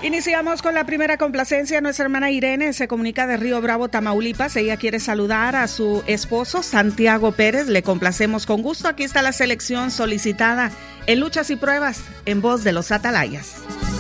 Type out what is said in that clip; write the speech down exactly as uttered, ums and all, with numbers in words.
Iniciamos con la primera complacencia. Nuestra hermana Irene se comunica de Río Bravo, Tamaulipas. Ella quiere saludar a su esposo, Santiago Pérez. Le complacemos con gusto. Aquí está la selección solicitada en Luchas y Pruebas, en voz de los Atalayas.